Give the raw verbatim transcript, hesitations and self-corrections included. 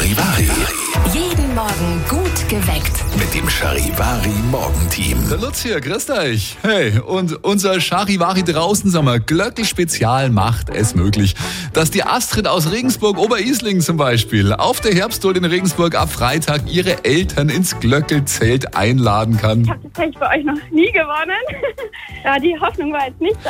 Charivari. Jeden Morgen gut geweckt. Mit dem Charivari-Morgenteam. Der Lutz hier, grüßt euch. Hey, und unser Charivari draußen, sagen wir, Glöckl-Spezial macht es möglich, dass die Astrid aus Regensburg-Oberisling zum Beispiel auf der Herbsttour in Regensburg ab Freitag ihre Eltern ins Glöckl-Zelt einladen kann. Ich habe tatsächlich bei euch noch nie gewonnen. Ja, die Hoffnung war jetzt nicht da.